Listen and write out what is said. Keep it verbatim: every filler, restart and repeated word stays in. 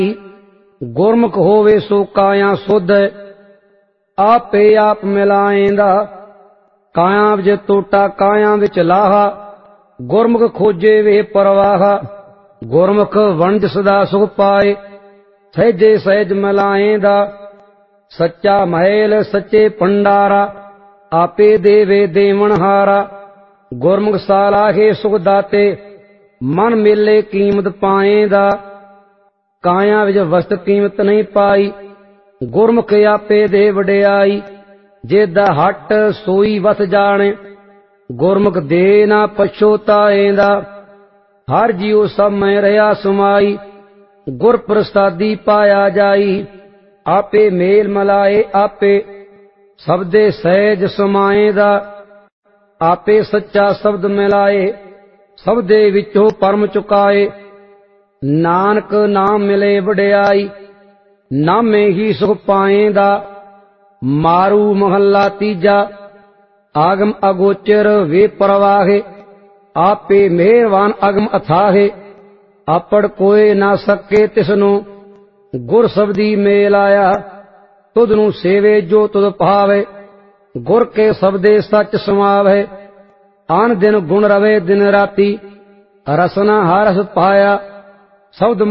ਗੁਰਮੁਖ ਹੋਵੇ ਸੋ ਕਾਇਆ ਸੁਧ, ਆਪੇ ਆਪ ਮਿਲਾਏਂਦਾ। ਕਾਇਆ ਵਿੱਚ ਟੋਟਾ ਕਾਇਆ ਵਿੱਚ ਲਾਹਾ, ਗੁਰਮੁਖ ਖੋਜੇ ਵੇ ਪਰਵਾਹਾ। ਗੁਰਮੁਖ ਵਣਜ ਸਦਾ ਸੁਖ ਪਾਏ, ਸਹਿਜੇ ਸਹਿਜ ਮਿਲਾਏਂਦਾ। ਸੱਚਾ ਮਹਿਲ ਸੱਚੇ ਭੰਡਾਰਾ, ਆਪੇ ਦੇਵੇ ਦੇਵਨਹਾਰਾ। ਗੁਰਮੁਖ ਸਾਲਾਹੇ ਸੁਖ ਦਾਤੇ, ਮਨ ਮੇਲੇ ਕੀਮਤ ਪਾਏਂਦਾ। ਕਾਇਆ ਵਿੱਚ ਵਸਤ ਕੀਮਤ ਨਹੀਂ ਪਾਈ, ਗੁਰਮੁਖ ਆਪੇ ਦੇ ਵਡਿਆਈ। ਜਿਹਦਾ ਹੱਟ ਸੋਈ ਵਸ ਜਾਣੇ, ਗੁਰਮੁਖ ਦੇ ਨਾ ਪਛੋਤਾਏਂਦਾ। ਹਰ ਜੀਉ ਸਭ ਮੈਂ ਰਹਾ ਸਮਾਈ, ਗੁਰ ਪ੍ਰਸਾਦੀ ਪਾਇਆ ਜਾਈ। ਆਪੇ ਮੇਲ ਮਲਾਏ ਆਪੇ, ਸਬਦੇ ਸਹਿਜ ਸਮਾਏਂਦਾ। ਆਪੇ ਸੱਚਾ ਸ਼ਬਦ ਮਿਲਾਏ, ਸਬਦੇ ਵਿੱਚੋਂ ਪਰਮ ਚੁਕਾਏ। ਨਾਨਕ ਨਾਮ ਮਿਲੇ ਵਡਿਆਈ, ਨਾਮੇ ਹੀ ਸੁਖ ਪਾਏਂਦਾ। ਮਾਰੂ ਮਹੱਲਾ ਤੀਜਾ, ਆਗਮ ਅਗੋਚਰ ਵੇ ਪਰਵਾਹੇ। ਆਪੇ ਮਿਹਰਬਾਨ ਅਗਮ ਅਥਾਹੇ, ਆਪੜ ਕੋਏ ਨਾ ਸਕੇ ਤਿਸਨੂੰ। ਗੁਰ ਸਬਦੀ ਮੇਲ ਆਇਆ, ਤੁਧ ਨੂੰ ਸੇਵੇ ਜੋ ਤੁਧ ਭਾਵੇ। ਗੁਰ ਕੇ ਸਬਦੇ ਸੱਚ ਸਮਾਵੇ, ਆਨ ਦਿਨ ਗੁਣ ਰਵੇ ਦਿਨ ਰਾਤੀ। ਰਸਨਾ ਹਰਸ ਪਾਇਆ, ਸ਼ਬਦ